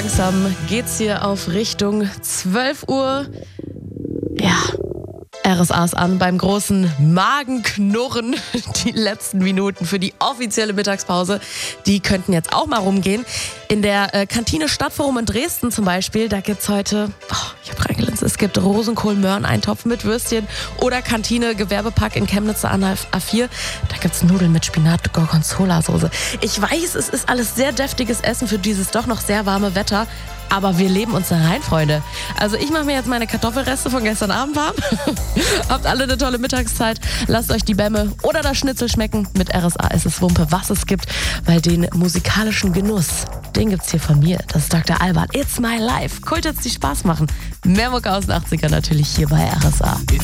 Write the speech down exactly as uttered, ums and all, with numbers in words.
Langsam geht's hier auf Richtung zwölf Uhr. Ja, R S A ist an beim großen Magenknurren. Die letzten Minuten für die offizielle Mittagspause, die könnten jetzt auch mal rumgehen. In der äh, Kantine Stadtforum in Dresden zum Beispiel, da gibt's heute, oh, ich habe reingelinst, es gibt Rosenkohl-Möhren-Eintopf mit Würstchen oder Kantine Gewerbepark in Chemnitz an der A vier. Da gibt's Nudeln mit Spinat-Gorgonzola-Soße. Ich weiß, es ist alles sehr deftiges Essen für dieses doch noch sehr warme Wetter. Aber wir leben uns da rein, Freunde. Also ich mache mir jetzt meine Kartoffelreste von gestern Abend warm. Habt alle eine tolle Mittagszeit. Lasst euch die Bämme oder das Schnitzel schmecken. Mit R S A ist es Wumpe, was es gibt. Weil den musikalischen Genuss, den gibt's hier von mir. Das ist Doktor Alban. It's my life. Cool, jetzt die Spaß machen. Mehr Mucke aus den achtzigern natürlich hier bei R S A.